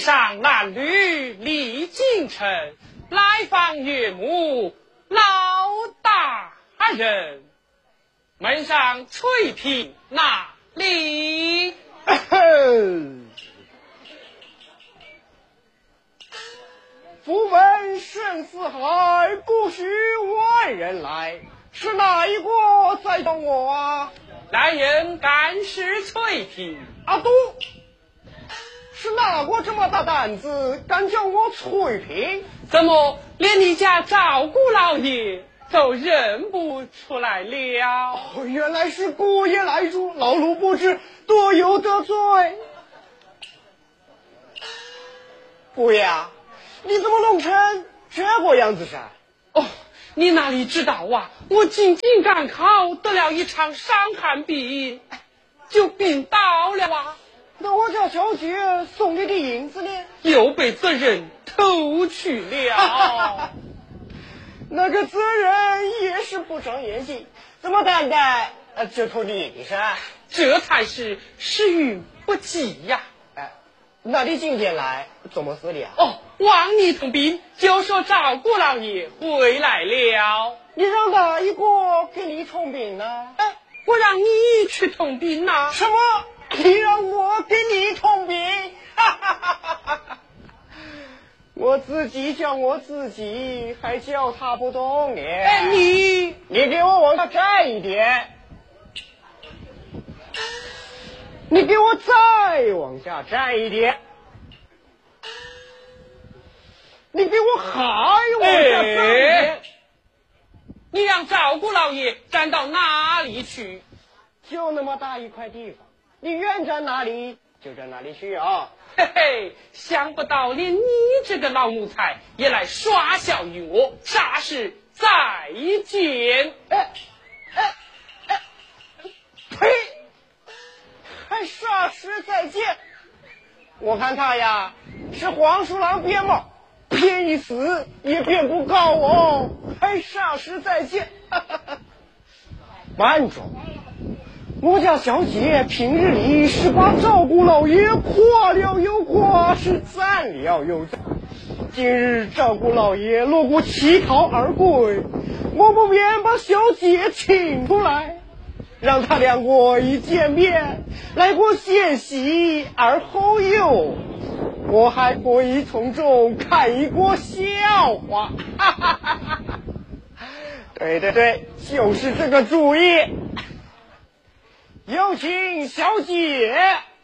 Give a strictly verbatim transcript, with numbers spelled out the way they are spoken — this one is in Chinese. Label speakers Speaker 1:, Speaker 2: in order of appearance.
Speaker 1: 上褴褛历京城，来访岳母老大人。门上翠屏哪里？
Speaker 2: 夫闻深似海，不许外人来。是哪一个在等我啊？
Speaker 1: 来人，敢使翠屏。
Speaker 2: 阿都，是哪个这么大胆子，敢叫我翠屏？
Speaker 1: 怎么连你家赵姑老爷都认不出来了？
Speaker 2: 哦，原来是姑爷来住，老奴不知，多有得罪。姑爷啊，你怎么弄成这个样子噻？
Speaker 1: 哦，你哪里知道啊？我进京赶考，得了一场伤寒病，就病倒了啊。
Speaker 2: 那我叫小姐送你的银子呢？
Speaker 1: 又被责人偷去了。
Speaker 2: 那个责人也是不长眼睛，怎么单单呃就偷你的噻？
Speaker 1: 这才是时运不济呀。
Speaker 2: 哎，那你今天来怎么死的啊？
Speaker 1: 哦，望你通禀，就说赵姑老爷回来了。
Speaker 2: 你让哪一个给你通禀呢？
Speaker 1: 哎，我让你去通禀呐。
Speaker 2: 什么？你让我给你通禀？哈哈哈哈哈哈！我自己叫我自己，还叫他不动呢。
Speaker 1: 哎，你
Speaker 2: 你给我往下站一点，你给我再往下站一点，你给我还往下站一点。
Speaker 1: 哎，你让赵姑老爷站到哪里去？
Speaker 2: 就那么大一块地方，你愿站哪里就站哪里去啊！
Speaker 1: 嘿嘿，想不到连你这个老奴才也来耍笑于我，霎时再见。
Speaker 2: 哎哎哎，呸！还霎时再见？我看他呀是黄鼠狼鞭嘛，骗一死也骗不告哦，还霎时再见。慢着，我家小姐平日里是把赵姑老爷夸了又夸，是赞了又赞。今日赵姑老爷若果乞讨而归，我不免把小姐请出来，让他两个一见面，来个先喜而后忧，我还可以从中看一个笑话。哈哈哈哈！对对对，就是这个主意。有请小姐。